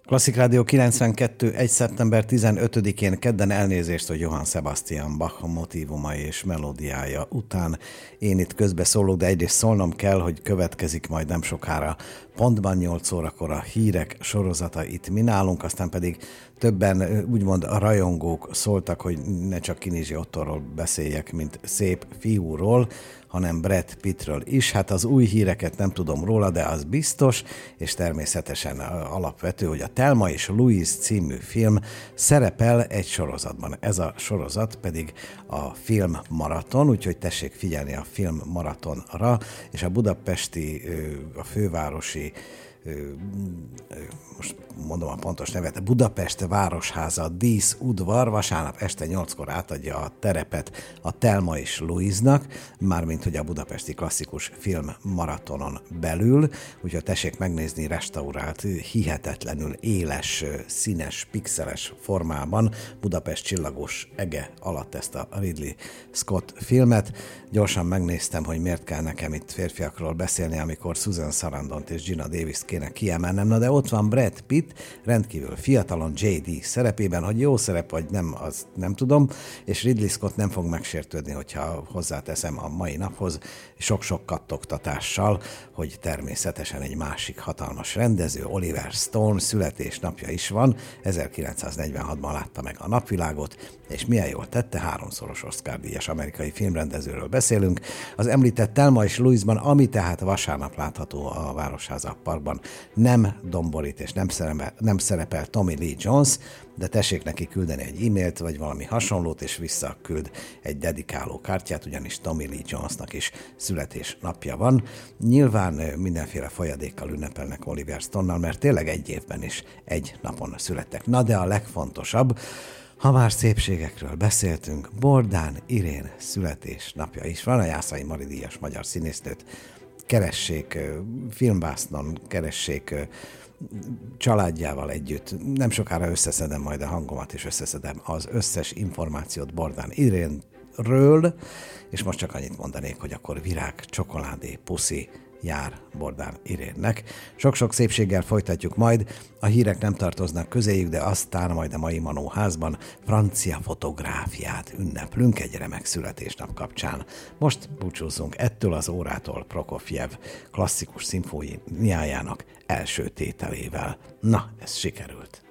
Klasszik Rádió 92. szeptember 15-én kedden elnézést, hogy Johann Sebastian Bach motívumai és melódiája után én itt közbeszólok, de egyrészt szólnom kell, hogy következik majd nem sokára pontban 8 órakor a hírek sorozata itt mi nálunk, aztán pedig többen úgymond a rajongók szóltak, hogy ne csak Kinizsi Ottóról beszéljek, mint szép fiúról, hanem Brad Pittről is. Hát az új híreket nem tudom róla, de az biztos, és természetesen alapvető, hogy a Thelma és Louise című film szerepel egy sorozatban. Ez a sorozat pedig a film maraton, úgyhogy tessék figyelni a film maratonra, és a budapesti, a fővárosi, most mondom a pontos nevet, a Budapest Városháza díszudvar vasárnap este 8-kor átadja a terepet a Thelma és Louise-nak, mármint hogy a budapesti klasszikus film maratonon belül, úgyhogy tessék megnézni restaurált, hihetetlenül éles, színes, pixeles formában Budapest csillagos ege alatt ezt a Ridley Scott filmet. Gyorsan megnéztem, hogy miért kell nekem itt férfiakról beszélni, amikor Susan Sarandont és Gina Davis kéne kiemelnem. Na de ott van Brad Pitt, rendkívül fiatalon J.D. szerepében, hogy jó szerep vagy nem, az nem tudom, és Ridley Scott nem fog megsértődni, hogyha hozzáteszem a mai naphoz, sok-sok kattogtatással, hogy természetesen egy másik hatalmas rendező, Oliver Stone születésnapja is van, 1946-ban látta meg a napvilágot, és milyen jól tette, 3-szoros Oscar-díjas amerikai filmrendezőről beszélünk. Az említett Thelma és Louise-ban, ami tehát vasárnap látható a Városháza Parkban, nem domborít és nem szerepel Tommy Lee Jones, de tessék neki küldeni egy e-mailt, vagy valami hasonlót, és visszaküld egy dedikáló kártyát, ugyanis Tommy Lee Jonesnak is születésnapja van. Nyilván mindenféle folyadékkal ünnepelnek Oliver Stone-nal, mert tényleg egy évben is egy napon születtek. Na de a legfontosabb, ha már szépségekről beszéltünk, Bordán Irén születésnapja is van, a Jászai Mari díjas magyar színésznőt keressék filmvásznon, keressék családjával együtt. Nem sokára összeszedem majd a hangomat, és összeszedem az összes információt Bordán Irénről, és most csak annyit mondanék, hogy akkor virág, csokoládé, puszi jár Bordán Irénnek. Sok-sok szépséggel folytatjuk majd, a hírek nem tartoznak közéjük, de aztán majd a mai Manóházban francia fotográfiát ünneplünk egy remek születésnap kapcsán. Most búcsúzzunk ettől az órától Prokofjev klasszikus szimfóniájának első tételével. Na, ez sikerült.